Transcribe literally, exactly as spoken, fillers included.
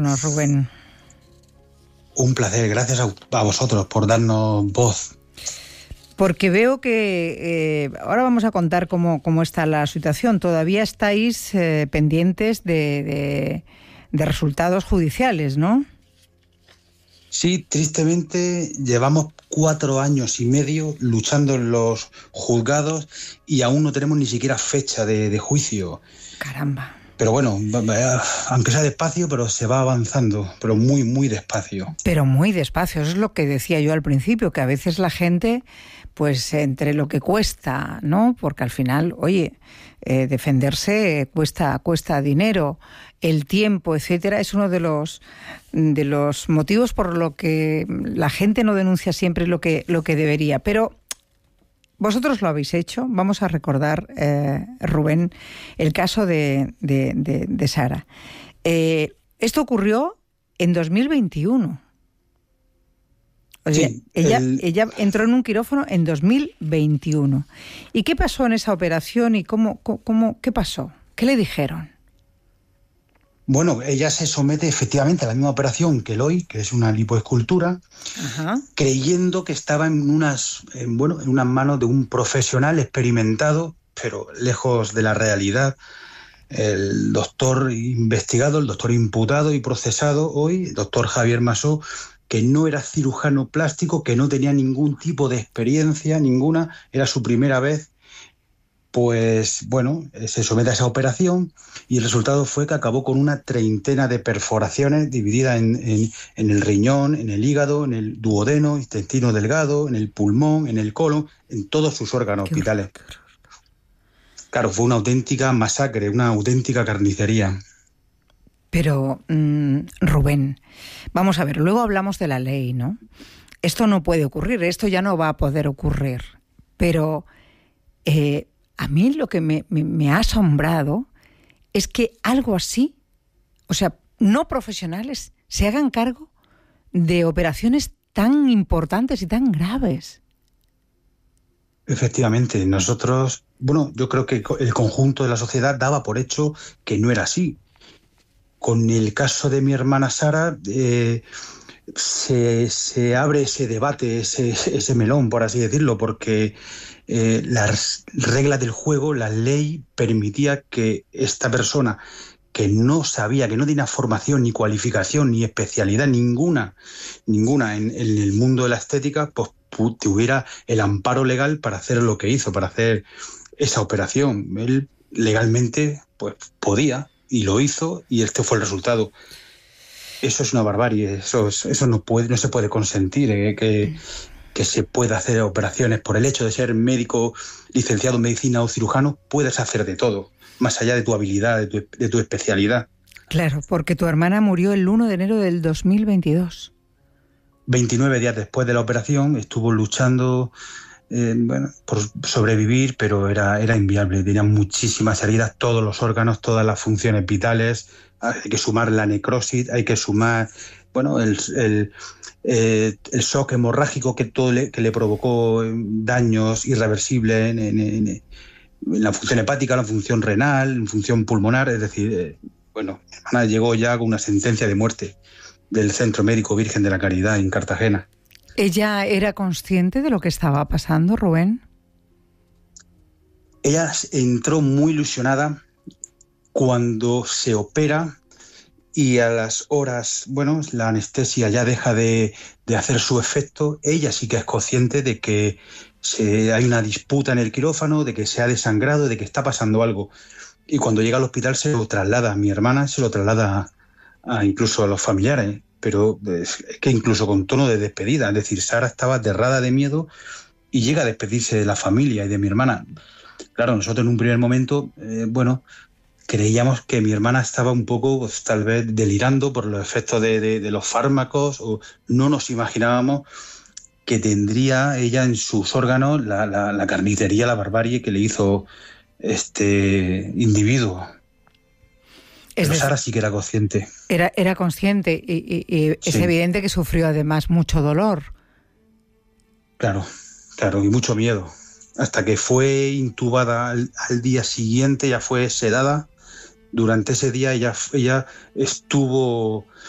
atendernos, Rubén. Un placer, gracias a, a vosotros por darnos voz. Porque veo que eh, ahora vamos a contar cómo, cómo está la situación. Todavía estáis eh, pendientes de, de, de resultados judiciales, ¿no? Sí, tristemente llevamos cuatro años y medio luchando en los juzgados y aún no tenemos ni siquiera fecha de, de juicio. Caramba. Pero bueno, aunque sea despacio, pero se va avanzando, pero muy, muy despacio. Pero muy despacio, eso es lo que decía yo al principio, que a veces la gente, pues entre lo que cuesta, ¿no? Porque al final, oye, eh, defenderse cuesta, cuesta dinero, el tiempo, etcétera, es uno de los de los motivos por lo que la gente no denuncia siempre lo que, lo que debería. Pero vosotros lo habéis hecho. Vamos a recordar, eh, Rubén, el caso de, de, de, de Sara. Eh, esto ocurrió en dos mil veintiuno. O sea, sí, ella, el... ella entró en un quirófano en dos mil veintiuno. ¿Y qué pasó en esa operación y cómo, cómo, qué pasó? ¿Qué le dijeron? Bueno, ella se somete efectivamente a la misma operación que Eloy, que es una lipoescultura, Ajá. creyendo que estaba en unas, en, bueno, en unas manos de un profesional experimentado, pero lejos de la realidad. El doctor investigado, el doctor imputado y procesado hoy, el doctor Javier Masó, que no era cirujano plástico, que no tenía ningún tipo de experiencia, ninguna, era su primera vez. Pues bueno, se somete a esa operación y el resultado fue que acabó con una treintena de perforaciones divididas en, en, en el riñón, en el hígado, en el duodeno, intestino delgado, en el pulmón, en el colon, en todos sus órganos qué vitales. Horror, qué horror. Claro, fue una auténtica masacre, una auténtica carnicería. Pero, mmm, Rubén, vamos a ver, luego hablamos de la ley, ¿no? Esto no puede ocurrir, esto ya no va a poder ocurrir, pero... Eh, A mí lo que me, me, me ha asombrado es que algo así, o sea, no profesionales, se hagan cargo de operaciones tan importantes y tan graves. Efectivamente, nosotros, bueno, yo creo que el conjunto de la sociedad daba por hecho que no era así. Con el caso de mi hermana Sara, eh, se, se abre ese debate, ese, ese melón, por así decirlo, porque... Eh, las reglas del juego, la ley permitía que esta persona que no sabía, que no tenía formación, ni cualificación, ni especialidad ninguna, ninguna en, en el mundo de la estética, pues tuviera el amparo legal para hacer lo que hizo, para hacer esa operación. Él legalmente pues podía y lo hizo y este fue el resultado. Eso es una barbarie, eso, es, eso no, puede, no se puede consentir, eh, que... que se pueda hacer operaciones. Por el hecho de ser médico, licenciado en medicina o cirujano, puedes hacer de todo, más allá de tu habilidad, de tu, de tu especialidad. Claro, porque tu hermana murió el uno de enero del dos mil veintidós. veintinueve días después de la operación estuvo luchando eh, bueno, por sobrevivir, pero era, era inviable. Tenía muchísimas heridas, todos los órganos, todas las funciones vitales. Hay que sumar la necrosis, hay que sumar... Bueno, el, el, eh, el shock hemorrágico que, todo le, que le provocó daños irreversibles en, en, en, en la función hepática, en la función renal, en función pulmonar. Es decir, eh, bueno, mi hermana llegó ya con una sentencia de muerte del Centro Médico Virgen de la Caridad en Cartagena. ¿Ella era consciente de lo que estaba pasando, Rubén? Ella entró muy ilusionada cuando se opera. Y a las horas, bueno, la anestesia ya deja de, de hacer su efecto. Ella sí que es consciente de que se, hay una disputa en el quirófano, de que se ha desangrado, de que está pasando algo. Y cuando llega al hospital se lo traslada a mi hermana, se lo traslada a, a incluso a los familiares, pero es que incluso con tono de despedida. Es decir, Sara estaba aterrada de miedo y llega a despedirse de la familia y de mi hermana. Claro, nosotros en un primer momento, eh, bueno... creíamos que mi hermana estaba un poco, pues, tal vez, delirando por los efectos de, de, de los fármacos, o no nos imaginábamos que tendría ella en sus órganos la, la, la carnicería, la barbarie que le hizo este individuo. Es Pero Sara sí que era consciente. Era, era consciente y, y, y es sí. evidente que sufrió además mucho dolor. Claro, claro, y mucho miedo. Hasta que fue intubada al, al día siguiente, ya fue sedada. Durante ese día ella, ella estuvo